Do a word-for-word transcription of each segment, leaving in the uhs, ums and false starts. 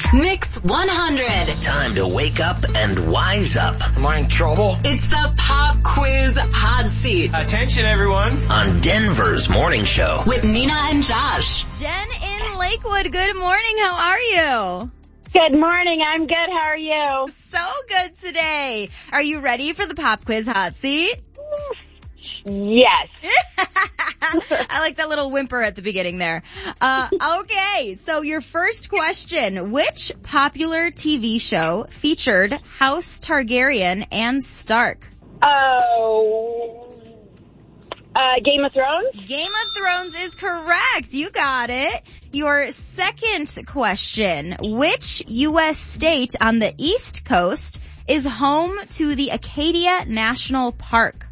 Mix one hundred. Time to wake up and wise up. Am I in trouble? It's the Pop Quiz Hot Seat Attention, everyone. On Denver's Morning Show. with Nina and Josh. Jen in Lakewood, good morning. How are you? Good morning. I'm good. How are you? So good today. Are you ready for the Pop Quiz Hot Seat? Yes. I like that little whimper at the beginning there. Uh, okay, so your first question. Which popular T V show featured House Targaryen and Stark? Oh, uh, Game of Thrones? Game of Thrones is correct. You got it. Your second question. Which U S state on the East Coast is home to the Acadia National Park?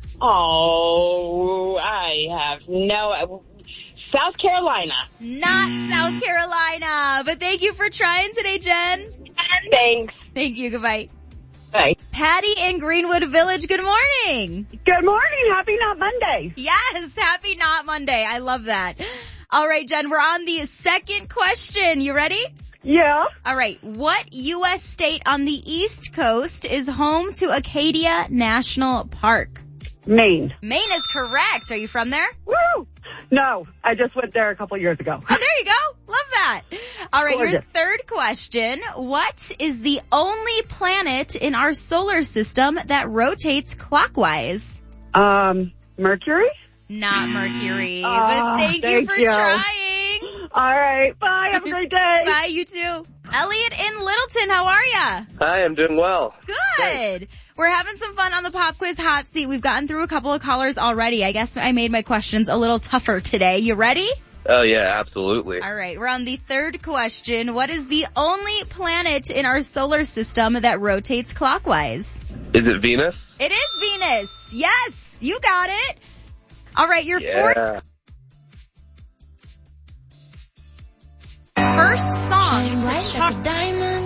Oh, I have no... South Carolina. Not South Carolina, but thank you for trying today, Jen. Thanks. Thank you. Goodbye. Bye. Patty in Greenwood Village, good morning. Good morning. Happy Not Monday. Yes, happy Not Monday. I love that. All right, Jen, we're on the second question. You ready? Yeah. All right. What U S state on the East Coast is home to Acadia National Park? Maine. Maine is correct. Are you from there? Woo! No, I just went there a couple years ago. Oh, there you go. Love that. All right, your Gorgeous. third question. What is the only planet in our solar system that rotates clockwise? Um, Mercury? Not Mercury, Oh, but thank, you thank for you. trying. All right. Bye. Have a great day. Bye, you too. Elliot in Littleton, how are ya? Hi, I'm doing well. Good. We're having some fun on the Pop Quiz Hot Seat. We've gotten through a couple of callers already. I guess I made my questions a little tougher today. You ready? Oh, yeah, absolutely. All right, we're on the third question. What is the only planet in our solar system that rotates clockwise? Is it Venus? It is Venus. Yes, you got it. All right, your Yeah. fourth first song to chart.